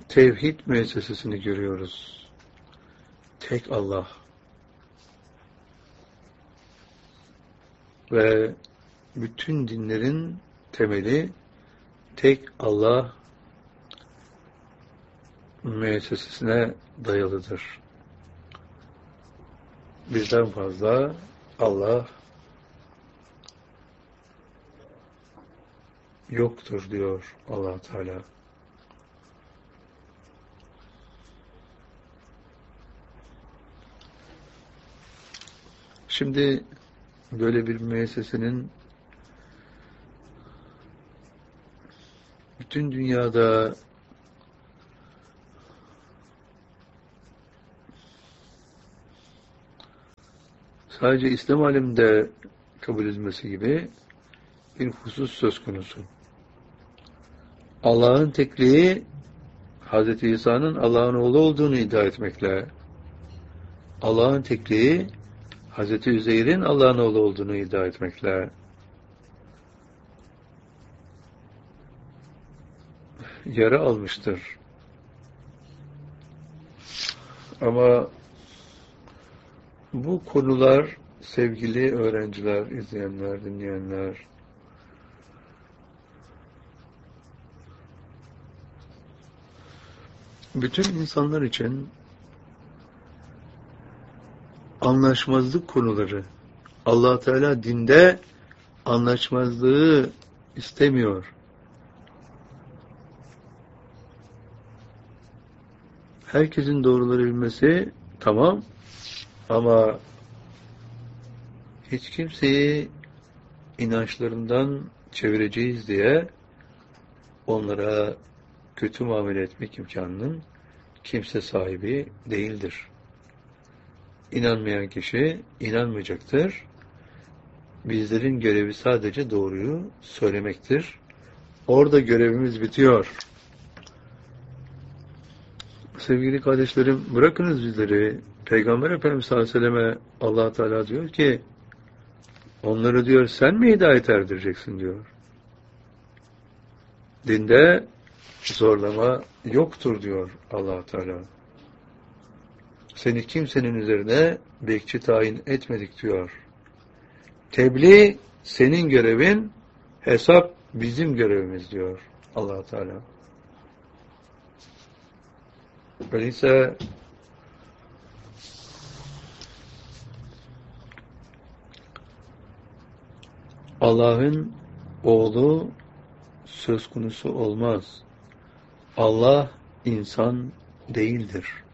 tevhid müessesesini görüyoruz. Tek Allah. Ve bütün dinlerin temeli tek Allah müessesesine dayalıdır. Birden fazla Allah yoktur diyor Allah Teala. Şimdi böyle bir müessesenin bütün dünyada sadece İslam aleminde kabul edilmesi gibi bir husus söz konusu. Allah'ın tekliği Hz. İsa'nın Allah'ın oğlu olduğunu iddia etmekle, Allah'ın tekliği Hz. Üzeyr'in Allah'ın oğlu olduğunu iddia etmekle, yara almıştır. Ama bu konular sevgili öğrenciler, izleyenler, dinleyenler, bütün insanlar için anlaşmazlık konuları. Allah Teala dinde anlaşmazlığı istemiyor. Herkesin doğruları bilmesi tamam ama hiç kimseyi inançlarından çevireceğiz diye onlara kötü muamele etmek imkanının kimse sahibi değildir. İnanmayan kişi inanmayacaktır. Bizlerin görevi sadece doğruyu söylemektir. Orada görevimiz bitiyor. Sevgili kardeşlerim, bırakınız bizleri. Peygamber Efendimiz sallallahu aleyhi ve selleme Allah Teala diyor ki, onları diyor sen mi hidayet erdireceksin diyor. Dinde zorlama yoktur diyor Allah Teala. Seni kimsenin üzerine bekçi tayin etmedik diyor. Tebliğ senin görevin, hesap bizim görevimiz diyor Allah Teala. Öyleyse Allah'ın oğlu söz konusu olmaz. Allah insan değildir.